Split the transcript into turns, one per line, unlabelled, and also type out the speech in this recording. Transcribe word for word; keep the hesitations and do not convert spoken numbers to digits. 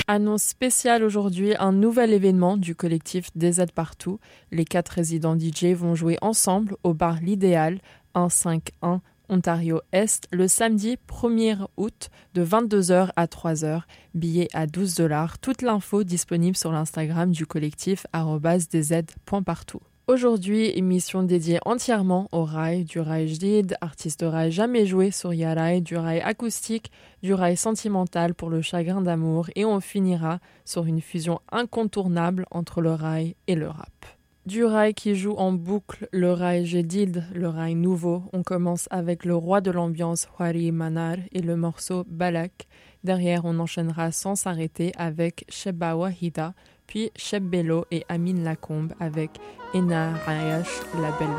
Annonce spéciale aujourd'hui, un nouvel événement du collectif D Z Partout. Les quatre résidents D J vont jouer ensemble au bar L'Idéal, cent cinquante-et-un Ontario Est, le samedi premier août de vingt-deux heures à trois heures. Billets à douze dollars. Toute l'info disponible sur l'Instagram du collectif arobase d z point partout. Aujourd'hui, émission dédiée entièrement au rail, du rail jdid, artiste rail jamais joué sur Yaraï, du rail acoustique, du rail sentimental pour le chagrin d'amour, et on finira sur une fusion incontournable entre le rail et le rap. Du rail qui joue en boucle, le rail jdid, le rail nouveau. On commence avec le roi de l'ambiance Hwari Manar et le morceau Balak. Derrière, on enchaînera sans s'arrêter avec Sheba Wahida, puis Cheb Bello et Amine Lacombe avec Ena Ayash, la belle